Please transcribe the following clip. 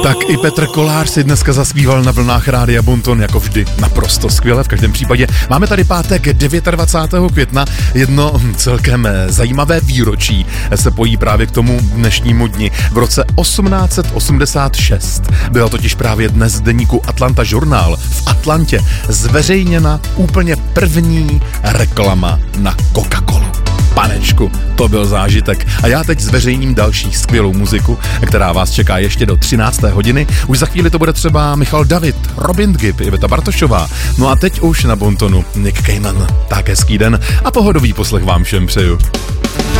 Tak i Petr Kolář si dneska zaspíval na vlnách Rádia Bonton jako vždy naprosto skvěle. V každém případě máme tady pátek 29. května, jedno celkem zajímavé výročí se pojí právě k tomu dnešnímu dni. V roce 1886 byla totiž právě dnes v deníku Atlanta Journal v Atlantě zveřejněna úplně první reklama na Coca-Colu. Panečku, to byl zážitek. A já teď zveřejním další skvělou muziku, která vás čeká ještě do 13. hodiny. Už za chvíli to bude třeba Michal David, Robin Gibb, Iveta Bartošová. No a teď už na Bontonu Nick Cayman. Tak hezký den a pohodový poslech vám všem přeju.